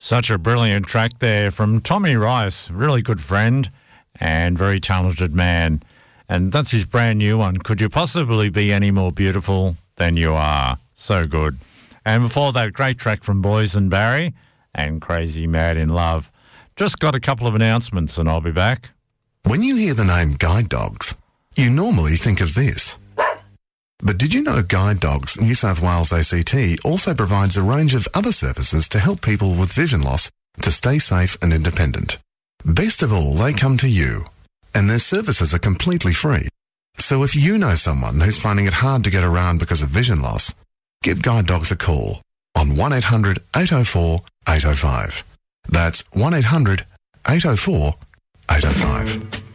Such a brilliant track there from Tommy Rice, really good friend and very talented man. And that's his brand new one, Could You Possibly Be Any More Beautiful Than You Are? So good. And before that, great track from Boysen Barry and Crazy Mad in Love. Just got a couple of announcements and I'll be back. When you hear the name Guide Dogs, you normally think of this. But did you know Guide Dogs New South Wales ACT also provides a range of other services to help people with vision loss to stay safe and independent? Best of all, they come to you, and their services are completely free. So if you know someone who's finding it hard to get around because of vision loss, give Guide Dogs a call on 1800 804 805. That's 1800 804 805.